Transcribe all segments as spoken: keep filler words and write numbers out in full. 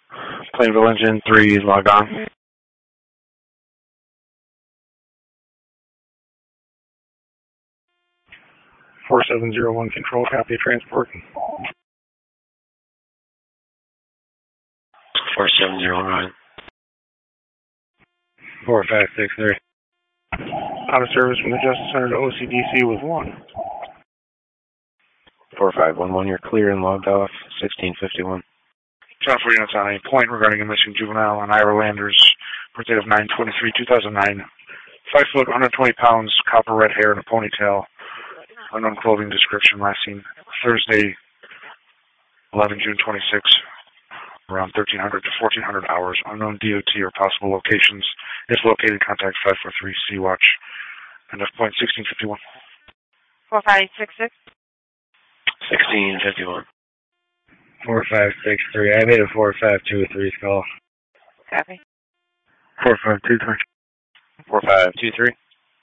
Plainville Engine three, log on. four seven zero one, control, copy transport. four seven zero one. four five six three. Out of service from the Justice Center to O C D C with one. four five one one, you're clear and logged off, sixteen fifty-one. Transfer units on a point regarding a missing juvenile on Ira Landers, birthday of nine twenty-three two thousand nine. five foot, one hundred twenty pounds, copper red hair and a ponytail. Unknown clothing description, last seen Thursday, eleven June twenty-sixth, around thirteen hundred to fourteen hundred hours. Unknown D O T or possible locations. If located, contact five four three C Watch. End of point sixteen fifty-one. four five six six. sixteen fifty-one. four five six three. I made a four five two three call. Copy. four five two three. four five two three.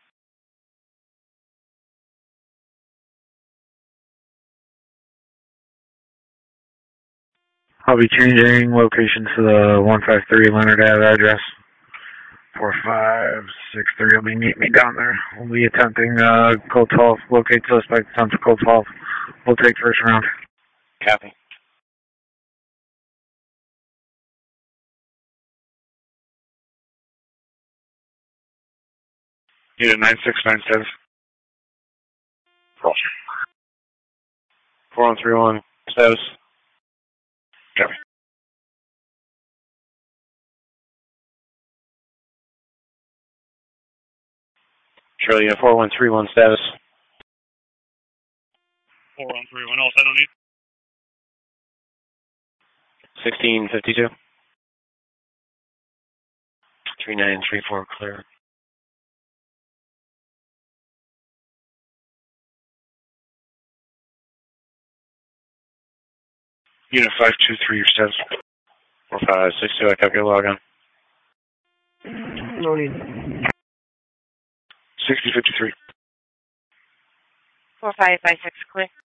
I'll be changing location to the one five three Leonard Ave address. four five six three will be meet me down there. We'll be attempting uh, code twelve. Locate suspect, attempt to code twelve. We'll take first round. Copy. Unit nine six nine seven. Roger. four one three one, status. Copy. Charlie, you have four one three one status. four one three one, else I don't need. sixteen fifty-two. three nine three four, clear. Unit five two three, your status. four five six two, I copy your log on. No need. sixty fifty-three. four five five six, clear.